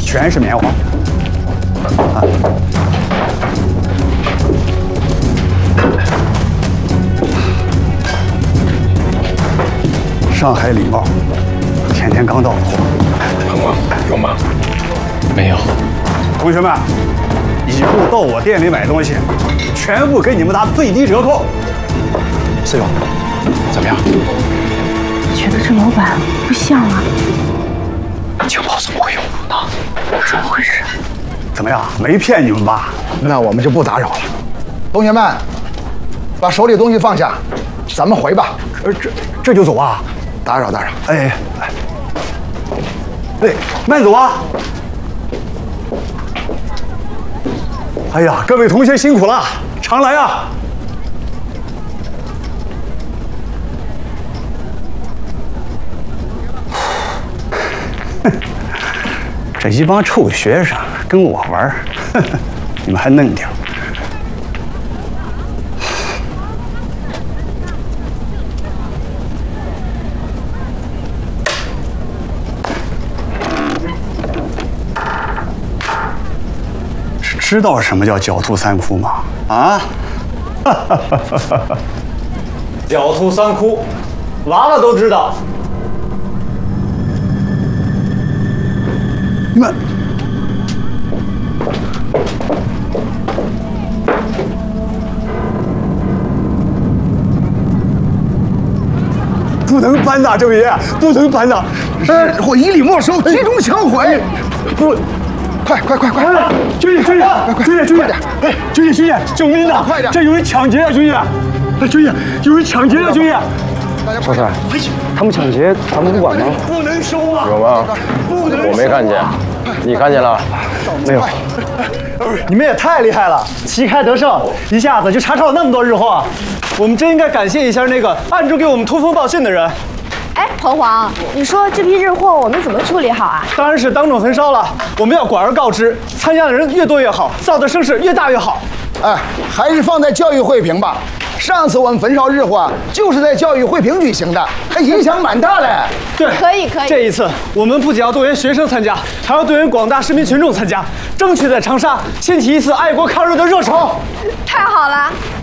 全是棉花。啊，上海礼帽，前天刚到的货。 帮忙有吗？没有。 同学们，以后到我店里买东西，全部给你们打最低折扣。四勇，怎么样？ 觉得这老板不像啊。 情报怎么会有呢？ 怎么回事？ 怎么样？没骗你们吧？ 那我们就不打扰了。同学们，把手里东西放下，咱们回吧。 这就走啊？ 打扰打扰。 哎，慢走啊！哎呀，各位同学辛苦了，常来啊！这一帮臭学生跟我玩，你们还嫩点。知道什么叫狡兔三窟吗？啊！ 狡兔三窟，娃娃都知道。 你们不能搬呐，郑爷，不能搬呐！ 我以礼没收，集中销毁。 不， 快！ 军爷，哎，军爷，救命呐！ 快点！ 这有人抢劫啊，军爷！哎，军爷，有人抢劫啊，军爷！ 少帅，他们抢劫，咱们不管吗？ 不能收啊！ 有吗？我没看见，你看见了？ 没有。 你们也太厉害了，旗开得胜，一下子就查抄了那么多日货。我们真应该感谢一下那个暗中给我们通风报信的人。 哎，彭黄，你说这批日货我们怎么处理好啊？ 当然是当众焚烧了。我们要广而告之，参加的人越多越好，造的声势越大越好。 哎，还是放在教育汇评吧。上次我们焚烧日货就是在教育汇评举行的，还影响蛮大嘞。 对， 可以。 这一次，我们不仅要动员学生参加，还要动员广大市民群众参加，争取在长沙掀起一次爱国抗日的热潮。 太好了，